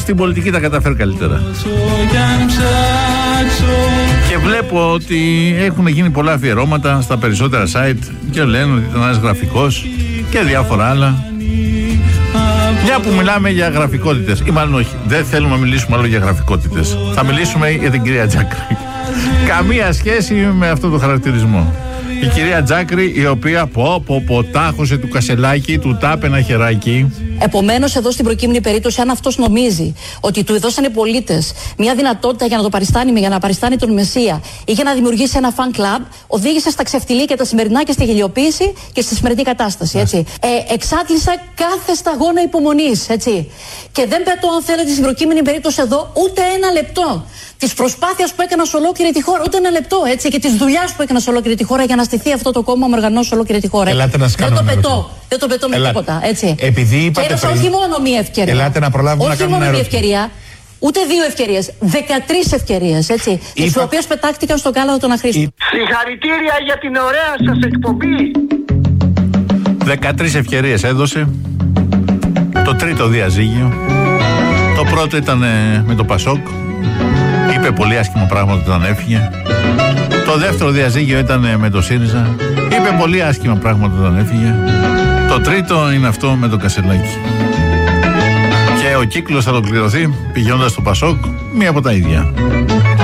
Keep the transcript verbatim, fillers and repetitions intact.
στην πολιτική τα καταφέρει καλύτερα. Και βλέπω ότι έχουν γίνει πολλά αφιερώματα στα περισσότερα site και λένε ότι ήταν ένας γραφικός και διάφορα άλλα. Μια που μιλάμε για γραφικότητες, ή μάλλον όχι, δεν θέλουμε να μιλήσουμε άλλο για γραφικότητες. Θα μιλήσουμε για την κυρία Τζάκρη. Καμία σχέση με αυτό το χαρακτηρισμό. Η κυρία Τζάκρη, η οποία πω πω πω τάχωσε του Κασελάκη, του τάπε ένα χεράκι. Επομένως, εδώ στην προκείμενη περίπτωση, αν αυτός νομίζει ότι του δώσαν οι πολίτες μια δυνατότητα για να το παριστάνει, για να παριστάνει τον Μεσσία ή για να δημιουργήσει ένα fan club, οδήγησε στα ξεφτιλίκια τα σημερινά και στη γελιοποίηση και στη σημερινή κατάσταση. Έτσι. Ε, εξάτλησα κάθε σταγόνα υπομονής. Έτσι. Και δεν πετώ, αν θέλετε, στην προκείμενη περίπτωση εδώ ούτε ένα λεπτό της προσπάθειας που έκανα σε ολόκληρη τη χώρα, ούτε ένα λεπτό, έτσι, και της δουλειάς που έκανα σε ολόκληρη τη χώρα για να στηθεί αυτό το κόμμα, να οργανώσει ολόκληρη τη χώρα. Ελάτε να δεν το πετώ, δεν το πετώ με Ελάτε. τίποτα, έτσι. Επειδή είπατε και έδωσα όχι μόνο μία ευκαιρία. Ελάτε να προλάβουμε όχι να κάνουμε μόνο μία ευκαιρία, ούτε δύο ευκαιρίες, δεκατρείς ευκαιρίες, έτσι, Είπα... τις οποίες πετάχτηκαν στον κάλαθο των αχρήστων. Συγχαρητήρια για την ωραία σας εκπομπή. δεκατρείς ευκαιρίες έδωσε. Το τρίτο διαζύγιο. Το πρώτο ήταν με το Πασόκ. Είπε πολύ άσχημα πράγματα όταν έφυγε. Το δεύτερο διαζύγιο ήταν με το ΣΥΡΙΖΑ. Είπε πολύ άσχημα πράγματα όταν έφυγε. Το τρίτο είναι αυτό με το Κασελάκη. Και ο κύκλος θα ολοκληρωθεί πηγαίνοντας στο Πασόκ, μία από τα ίδια.